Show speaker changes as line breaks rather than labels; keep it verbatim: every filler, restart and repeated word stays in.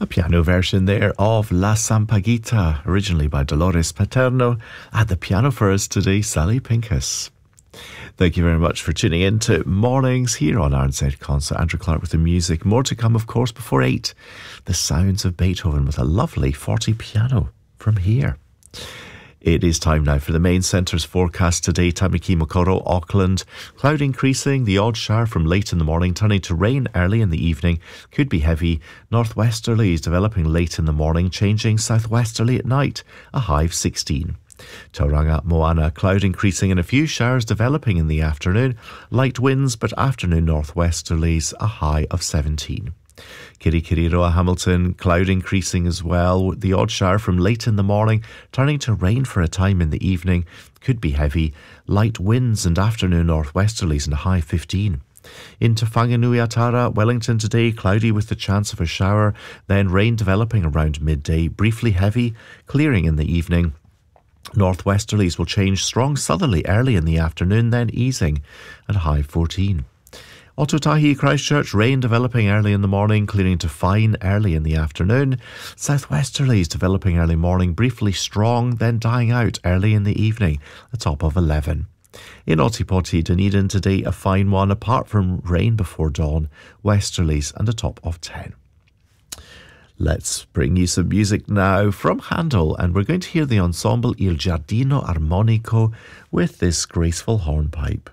A piano version there of La Sampaguita, originally by Dolores Paterno. At the piano for us today, Sally Pincus. Thank you very much for tuning in to Mornings here on R N Z Concert. Andrew Clark with the music. More to come, of course, before eight. The sounds of Beethoven with a lovely forty piano from here. It is time now for the main centre's forecast today. Tamaki Makaurau, Auckland. Cloud increasing, the odd shower from late in the morning, turning to rain early in the evening. Could be heavy. Northwesterlies developing late in the morning, changing southwesterly at night. A high of sixteen. Tauranga, Moana, cloud increasing and a few showers developing in the afternoon. Light winds, but afternoon northwesterlies, a high of seventeen. Kirikiriroa, Hamilton, cloud increasing as well. The odd shower from late in the morning, turning to rain for a time in the evening. Could be heavy. Light winds and afternoon northwesterlies and a high fifteen. Into Whanganui-a-Tara, Wellington today, cloudy with the chance of a shower. Then rain developing around midday. Briefly heavy, clearing in the evening. Northwesterlies will change strong southerly early in the afternoon, then easing at a high fourteen. Ototahi, Christchurch, rain developing early in the morning, clearing to fine early in the afternoon. Southwesterlies developing early morning, briefly strong, then dying out early in the evening, a top of eleven. In Otipoti, Dunedin today, a fine one, apart from rain before dawn, westerlies and a top of ten. Let's bring you some music now from Handel, and we're going to hear the ensemble Il Giardino Armonico with this graceful hornpipe.